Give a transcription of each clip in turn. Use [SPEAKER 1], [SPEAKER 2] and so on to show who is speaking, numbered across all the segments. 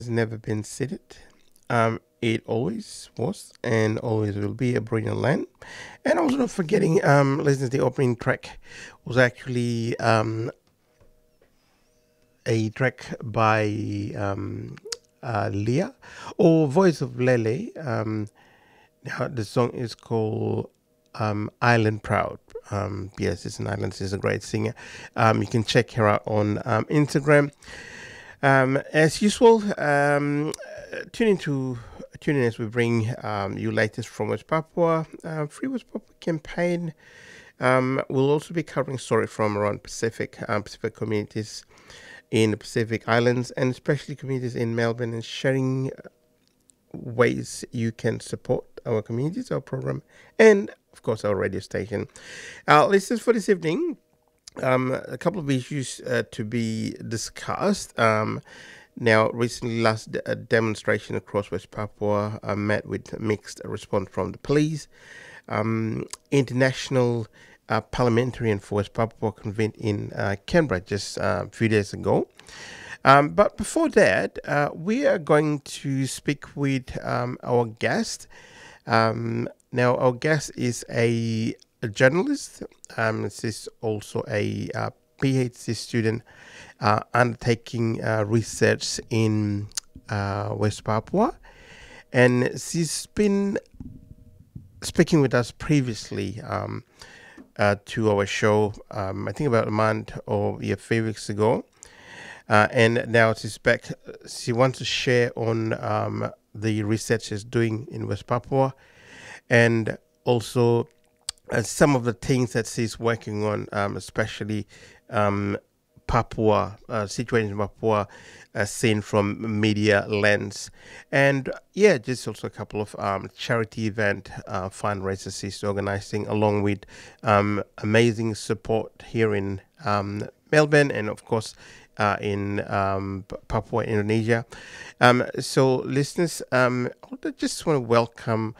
[SPEAKER 1] has never been seated. It always was and always will be a brilliant land. And also not forgetting, listeners, the opening track was actually a track by Leah or Voice of Lele. Now the song is called Island Proud. Yes, it's an island. She's a great singer. You can check her out on Instagram. As usual, tune into tune in as we bring you latest from West Papua. Free West Papua campaign. We'll also be covering story from around Pacific communities in the Pacific Islands, and especially communities in Melbourne, and sharing ways you can support our communities, our program, and of course our radio station. Listeners, for this evening, a couple of issues to be discussed. Now, recently, last demonstration across West Papua met with mixed response from the police. International parliamentarian for West Papua convened in Canberra just a few days ago. But before that, we are going to speak with our guest. Now, our guest is a journalist. She's also a PhD student undertaking research in West Papua. And she's been speaking with us previously to our show, I think about a month or a few weeks ago. And now she's back. She wants to share on the research she's doing in West Papua, and also some of the things that she's working on, especially Papua, situation in Papua, seen from media lens. And yeah, just also a couple of charity event fundraisers she's organizing, along with amazing support here in Melbourne, and of course in Papua, Indonesia. So listeners, I just want to welcome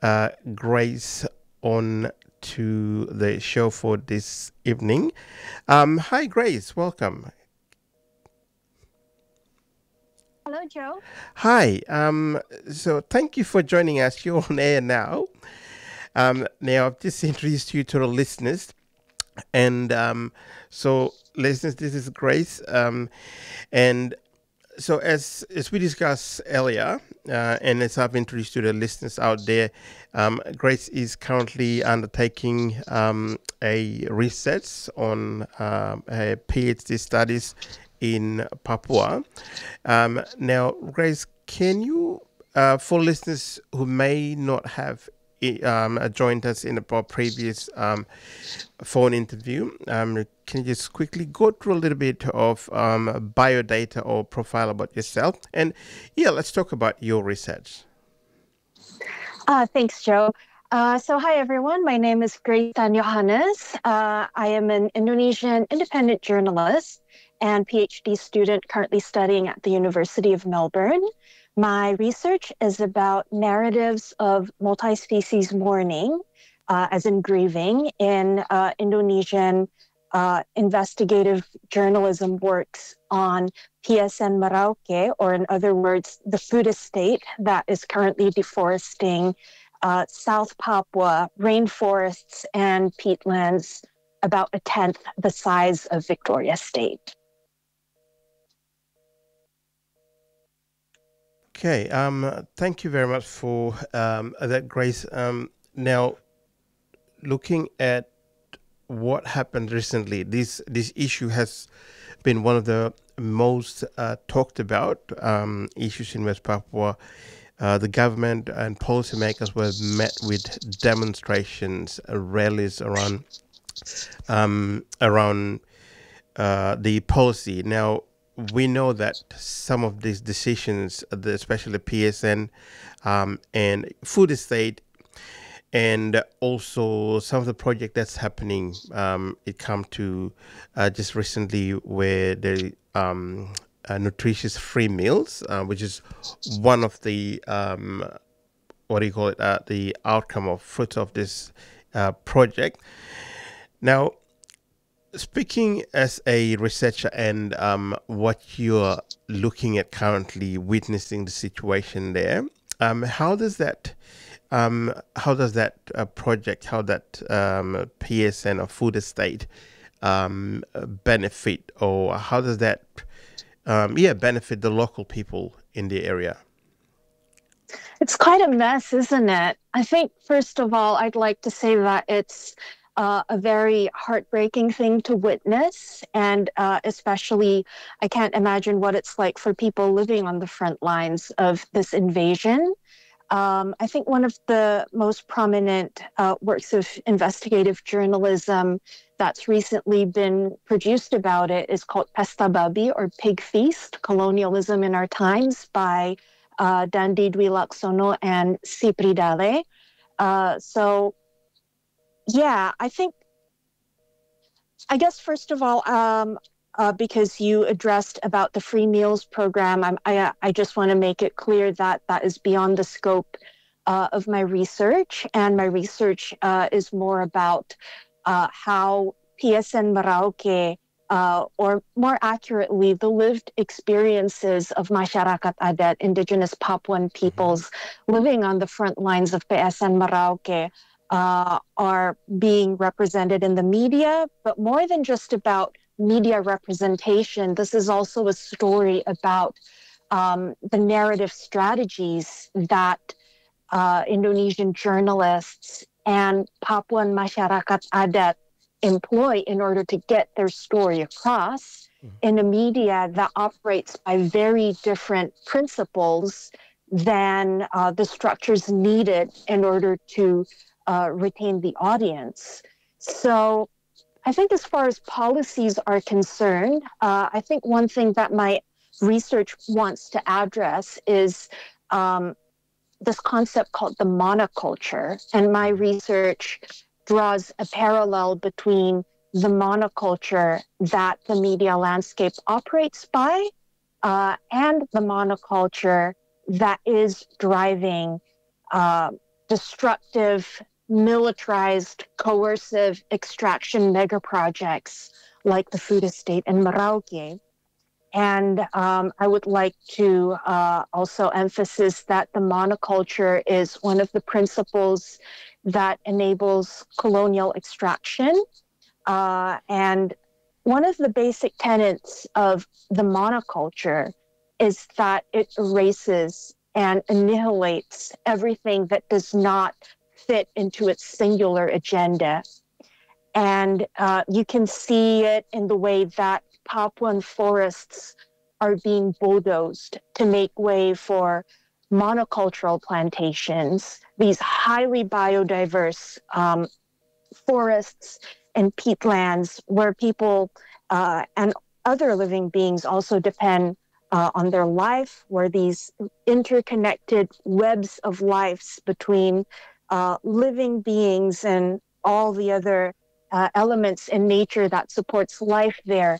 [SPEAKER 1] Grace on to the show for this evening. Hi, Grace. Welcome.
[SPEAKER 2] Hello, Joe.
[SPEAKER 1] Hi. So thank you for joining us. You're on air now. Now, I've just introduced you to the listeners. And so, listeners, this is Grace. And so as we discussed earlier, and as I've introduced to the listeners out there, Grace is currently undertaking a research on her PhD studies in Papua. Now, Grace, can you, for listeners who may not have joined us in a previous phone interview, can you just quickly go through a little bit of biodata or profile about yourself? And yeah, let's talk about your research.
[SPEAKER 2] Thanks, Joe. Hi, everyone. My name is Grace Tan Johannes. I am an Indonesian independent journalist and PhD student currently studying at the University of Melbourne. My research is about narratives of multi-species mourning, as in grieving, in Indonesian investigative journalism works on PSN Merauke, or in other words, the food estate that is currently deforesting South Papua rainforests and peatlands about a tenth the size of Victoria State.
[SPEAKER 1] Okay, thank you very much for that, Grace. Now, looking at what happened recently, this issue has been one of the most talked about issues in West Papua. The government and policymakers were met with demonstrations, rallies around the policy. Now, we know that some of these decisions, especially the PSN and food estate, and also some of the project that's happening, it come to just recently where the nutritious free meals, which is one of the what do you call it, the outcome of fruit of this project. Now, Speaking as a researcher and what you're looking at currently, witnessing the situation there, how does that project, how that PSN or food estate benefit, or how does that benefit the local people in the area?
[SPEAKER 2] It's quite a mess, isn't it? I think, first of all, I'd like to say that it's a very heartbreaking thing to witness. And especially, I can't imagine what it's like for people living on the front lines of this invasion. I think one of the most prominent works of investigative journalism that's recently been produced about it is called Pesta Babi, or Pig Feast, Colonialism in Our Times, by Dandi Dwi Laksono and Sipri Dale. Yeah, I guess, first of all, because you addressed about the free meals program, I just want to make it clear that that is beyond the scope of my research. And my research is more about how PSN Merauke, or more accurately, the lived experiences of Masyarakat Adat, indigenous Papuan peoples living on the front lines of PSN Merauke, are being represented in the media. But more than just about media representation, this is also a story about the narrative strategies that Indonesian journalists and Papuan Masyarakat Adat employ in order to get their story across in a media that operates by very different principles than the structures needed in order to retain the audience. So I think as far as policies are concerned, I think one thing that my research wants to address is this concept called the monoculture. And my research draws a parallel between the monoculture that the media landscape operates by and the monoculture that is driving destructive, militarized, coercive extraction mega projects like the food estate in Merauke. And I would like to also emphasize that the monoculture is one of the principles that enables colonial extraction. And one of the basic tenets of the monoculture is that it erases and annihilates everything that does not fit into its singular agenda. And you can see it in the way that Papuan forests are being bulldozed to make way for monocultural plantations, these highly biodiverse forests and peatlands where people and other living beings also depend on their life, where these interconnected webs of lives between living beings and all the other elements in nature that supports life there,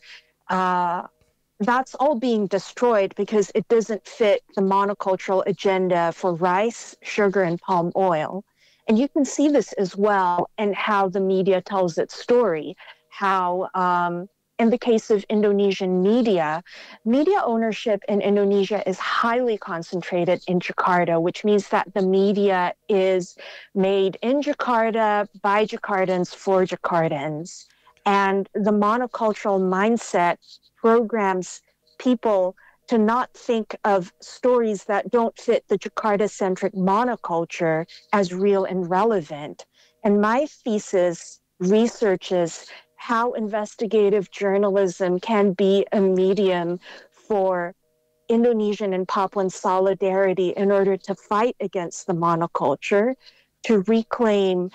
[SPEAKER 2] that's all being destroyed because it doesn't fit the monocultural agenda for rice, sugar, and palm oil. And you can see this as well in how the media tells its story, how in the case of Indonesian media ownership in Indonesia is highly concentrated in Jakarta, which means that the media is made in Jakarta by Jakartans for Jakartans. And the monocultural mindset programs people to not think of stories that don't fit the Jakarta-centric monoculture as real and relevant. And my thesis researches how investigative journalism can be a medium for Indonesian and Papuan solidarity in order to fight against the monoculture, to reclaim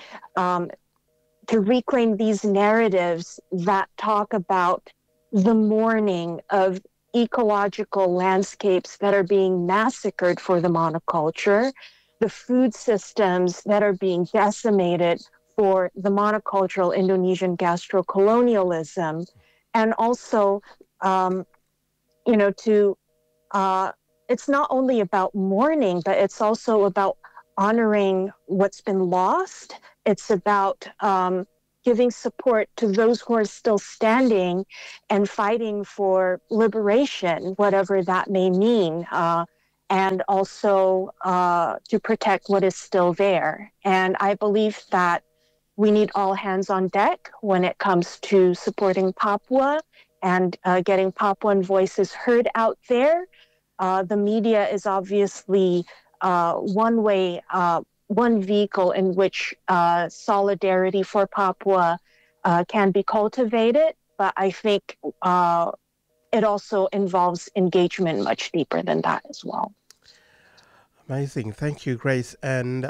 [SPEAKER 2] these narratives that talk about the mourning of ecological landscapes that are being massacred for the monoculture, the food systems that are being decimated for the monocultural Indonesian gastrocolonialism, and also, it's not only about mourning, but it's also about honoring what's been lost. It's about giving support to those who are still standing and fighting for liberation, whatever that may mean, and also to protect what is still there. And I believe that we need all hands on deck when it comes to supporting Papua and getting Papuan voices heard out there. The media is obviously one way, one vehicle in which solidarity for Papua can be cultivated, but I think it also involves engagement much deeper than that as well.
[SPEAKER 1] Amazing. Thank you, Grace. And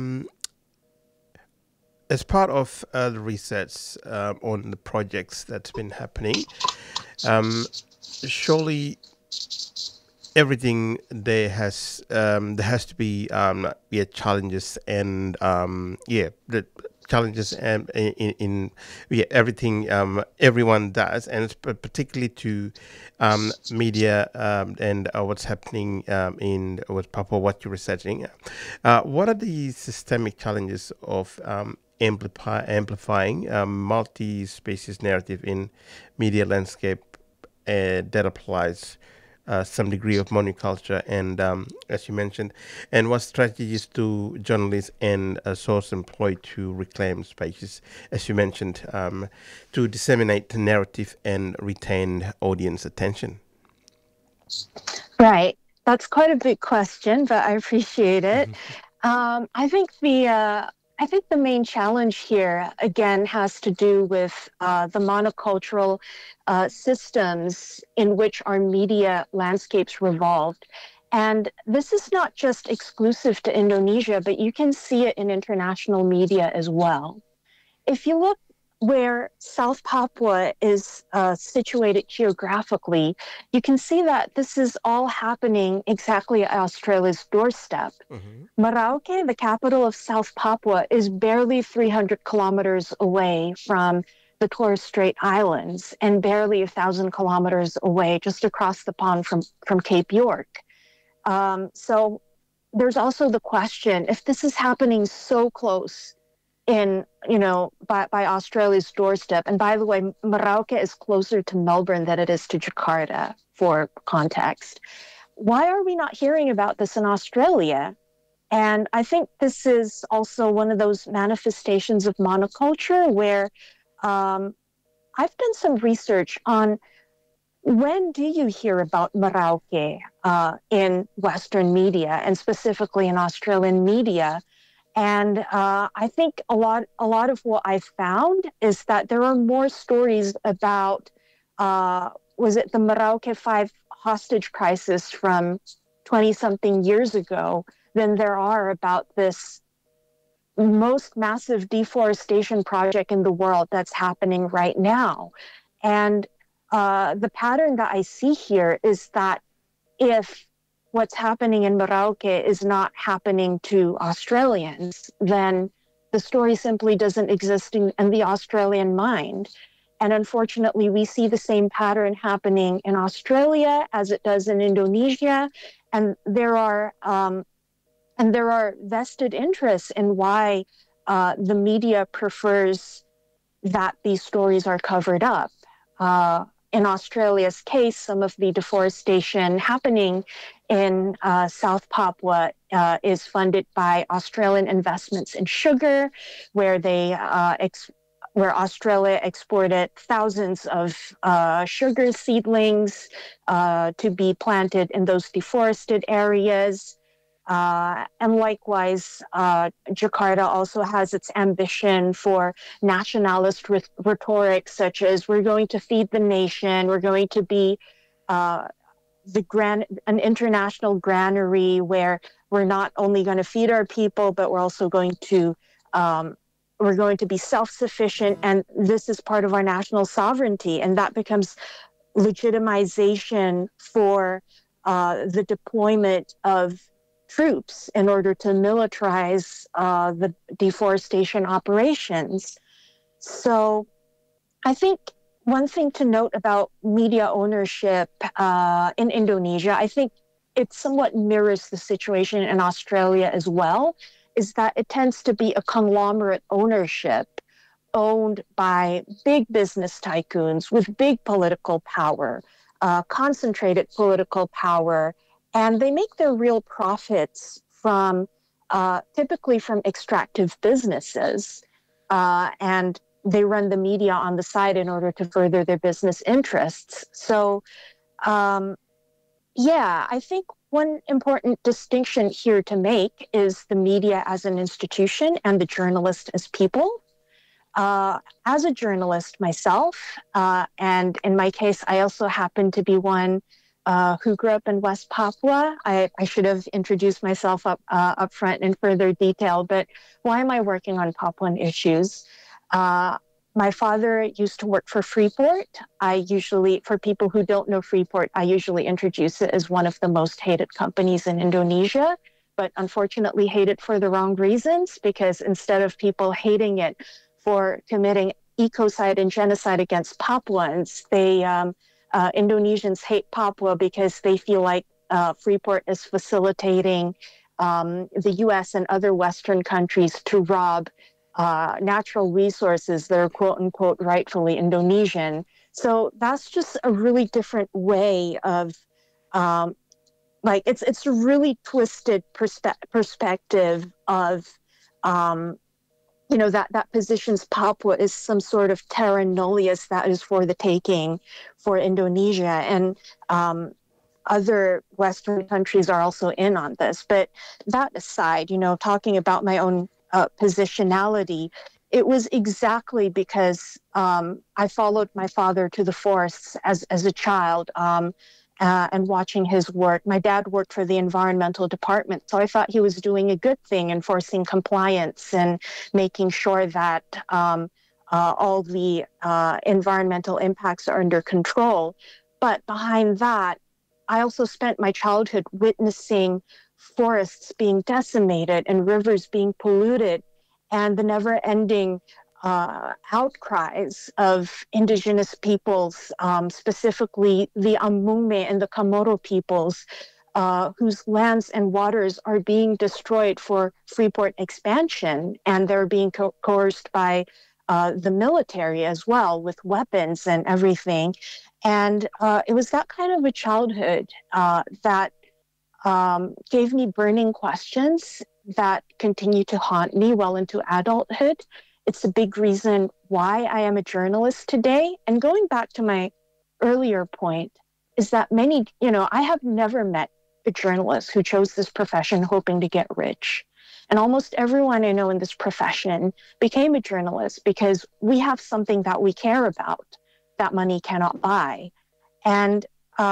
[SPEAKER 1] as part of the research on the projects that's been happening, surely everything there has to be challenges and the challenges and in everything everyone does, and it's particularly to media and what's happening in with Papua, what you're researching. What are the systemic challenges of amplifying multi-species narrative in media landscape that applies some degree of monoculture and, as you mentioned, and what strategies do journalists and source employ to reclaim spaces, as you mentioned, to disseminate the narrative and retain audience attention?
[SPEAKER 2] Right. That's quite a big question, but I appreciate it. I think the main challenge here, again, has to do with the monocultural systems in which our media landscapes revolved. And this is not just exclusive to Indonesia, but you can see it in international media as well. If you look where South Papua is situated geographically, you can see that this is all happening exactly at Australia's doorstep. Merauke, the capital of South Papua, is barely 300 kilometers away from the Torres Strait Islands and barely 1,000 kilometers away just across the pond from Cape York. So there's also the question, if this is happening so close by Australia's doorstep. And by the way, Merauke is closer to Melbourne than it is to Jakarta, for context. Why are we not hearing about this in Australia? And I think this is also one of those manifestations of monoculture where I've done some research on when do you hear about Merauke in Western media and specifically in Australian media. And I think a lot of what I found is that there are more stories about, was it the Merauke 5 hostage crisis from 20-something years ago than there are about this most massive deforestation project in the world that's happening right now. And the pattern that I see here is that if what's happening in Merauke is not happening to Australians, then the story simply doesn't exist in the Australian mind. And unfortunately, we see the same pattern happening in Australia as it does in Indonesia. And there are vested interests in why the media prefers that these stories are covered up. In Australia's case, some of the deforestation happening in South Papua is funded by Australian investments in sugar, where Australia exported thousands of sugar seedlings to be planted in those deforested areas. And likewise, Jakarta also has its ambition for nationalist rhetoric, such as we're going to feed the nation, we're going to be an international granary where we're not only going to feed our people, but we're also going to be self-sufficient, and this is part of our national sovereignty, and that becomes legitimization for the deployment of troops in order to militarize the deforestation operations. So I think one thing to note about media ownership in Indonesia, I think it somewhat mirrors the situation in Australia as well, is that it tends to be a conglomerate ownership owned by big business tycoons with big political power, concentrated political power, and they make their real profits from typically from extractive businesses. And they run the media on the side in order to further their business interests. So, yeah, I think one important distinction here to make is the media as an institution and the journalist as people. As a journalist myself, and in my case, I also happen to be one who grew up in West Papua. I should have introduced myself up front in further detail, but why am I working on Papuan issues? My father used to work for Freeport. For people who don't know Freeport, I usually introduce it as one of the most hated companies in Indonesia, but unfortunately hate it for the wrong reasons, because instead of people hating it for committing ecocide and genocide against Papuans, Indonesians hate Papua because they feel like Freeport is facilitating the U.S. and other Western countries to rob natural resources that are quote unquote rightfully Indonesian. So that's just a really different way of it's a really twisted perspective of that positions Papua as some sort of terra nullius that is for the taking for Indonesia. And other Western countries are also in on this. But that aside, talking about my own positionality, it was exactly because I followed my father to the forests as a child and watching his work. My dad worked for the environmental department, so I thought he was doing a good thing, enforcing compliance and making sure that all the environmental impacts are under control. But behind that, I also spent my childhood witnessing forests being decimated and rivers being polluted, and the never-ending outcries of indigenous peoples, specifically the Amungme and the Kamoro peoples, whose lands and waters are being destroyed for Freeport expansion, and they're being coerced by the military as well with weapons and everything. And it was that kind of a childhood that gave me burning questions that continue to haunt me well into adulthood. It's a big reason why I am a journalist today. And going back to my earlier point, is that I have never met a journalist who chose this profession hoping to get rich. And almost everyone I know in this profession became a journalist because we have something that we care about that money cannot buy. And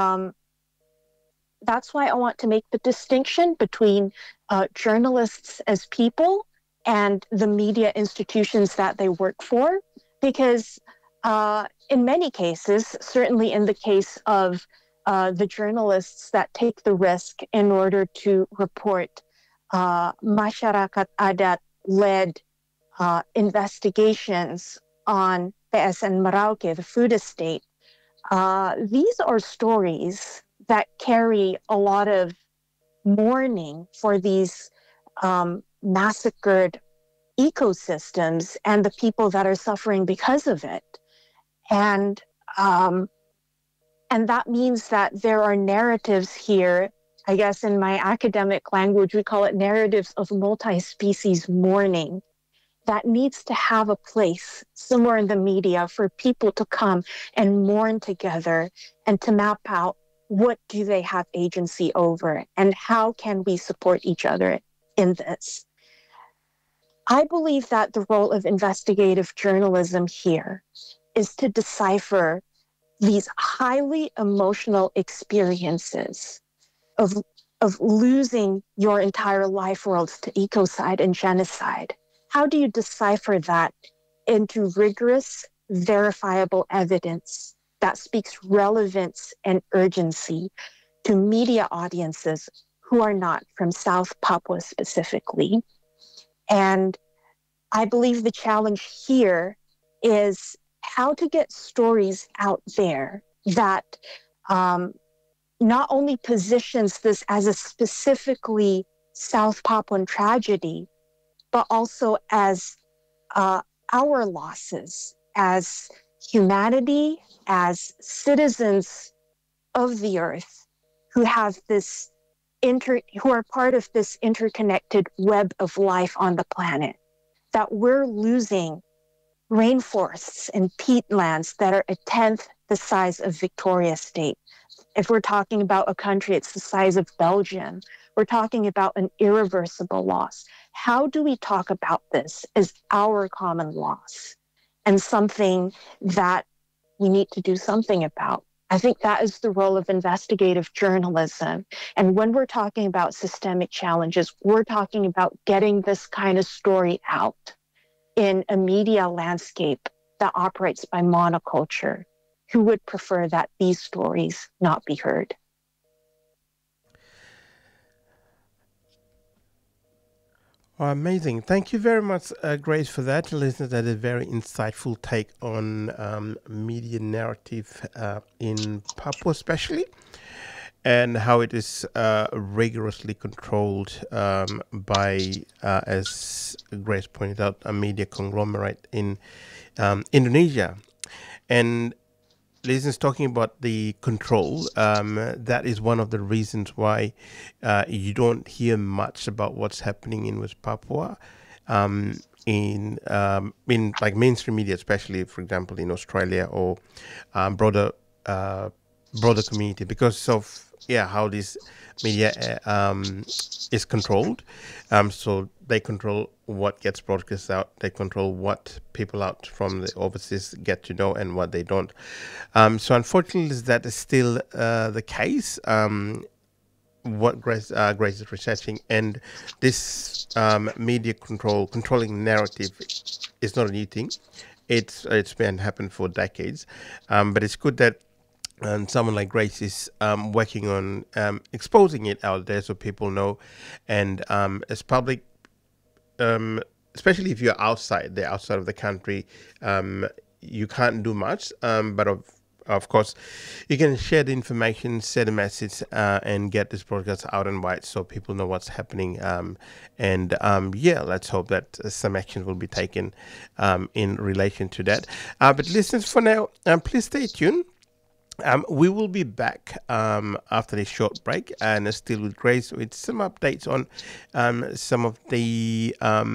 [SPEAKER 2] that's why I want to make the distinction between journalists as people and the media institutions that they work for. Because in many cases, certainly in the case of the journalists that take the risk in order to report masyarakat adat-led investigations on PSN Merauke, the food estate, these are stories that carry a lot of mourning for these massacred ecosystems and the people that are suffering because of it. And that means that there are narratives here, I guess in my academic language, we call it narratives of multi-species mourning, that needs to have a place somewhere in the media for people to come and mourn together and to map out what do they have agency over and how can we support each other in this. I believe that the role of investigative journalism here is to decipher these highly emotional experiences of losing your entire life worlds to ecocide and genocide. How do you decipher that into rigorous, verifiable evidence that speaks relevance and urgency to media audiences who are not from South Papua specifically? And I believe the challenge here is how to get stories out there that not only positions this as a specifically South Papuan tragedy, but also as a our losses as humanity, as citizens of the earth who have this who are part of this interconnected web of life on the planet, that we're losing rainforests and peatlands that are a tenth the size of Victoria State. If we're talking about a country, it's the size of Belgium. We're talking about an irreversible loss. How do we talk about this as our common loss and something that we need to do something about? I think that is the role of investigative journalism. And when we're talking about systemic challenges, we're talking about getting this kind of story out in a media landscape that operates by monoculture. Who would prefer that these stories not be heard?
[SPEAKER 1] Oh, amazing. Thank you very much, Grace, for that. Listeners, that is a very insightful take on media narrative in Papua, especially, and how it is rigorously controlled by, as Grace pointed out, a media conglomerate in Indonesia. And listeners, talking about the control, that is one of the reasons why you don't hear much about what's happening in West Papua in like mainstream media, especially, for example, in Australia or broader community, because of how this media is controlled. So they control what gets broadcast out. They control what people out from the overseas get to know and what they don't. So unfortunately, that is still the case. What Grace is researching, and this media controlling narrative is not a new thing. It's been happening for decades, but it's good that someone like Grace is working on exposing it out there so people know, and as public, especially if you're outside of the country, you can't do much, but of course you can share the information, share the message, and get this broadcast out and wide so people know what's happening, and let's hope that some action will be taken in relation to that, but listeners, for now, please stay tuned. We will be back after this short break, and still with Grace with some updates on some of the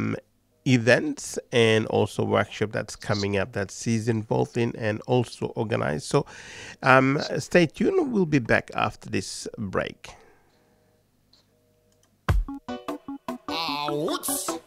[SPEAKER 1] events and also workshop that's coming up that she's involved in and also organized. So stay tuned. We'll be back after this break.
[SPEAKER 3] Ouch!